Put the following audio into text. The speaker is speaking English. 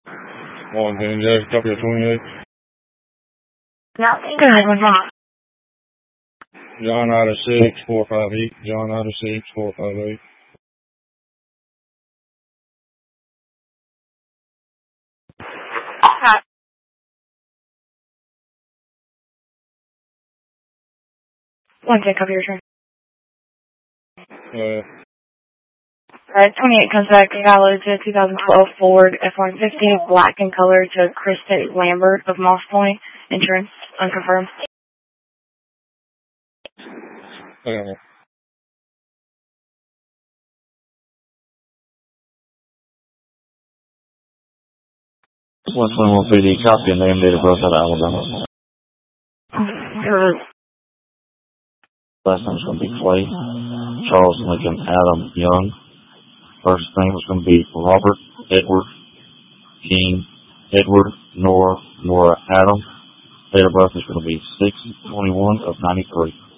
One thing, Jack, copy of 28. Yeah, go ahead, what's wrong? John Ida 6458. John Ida 6458. One second, copy your return. 28 comes back valid to 2012 Ford F-150, black in color to Kristen Lambert of Moss Point. Insurance, unconfirmed. Okay. 121 PD, copy and name, date of birth out of Alabama. Last name's going to be Clay. Charles Lincoln Adam Young. First name was going to be Robert Edward King Edward Nora Adam. Date of birth is going to be 6/21 of 93.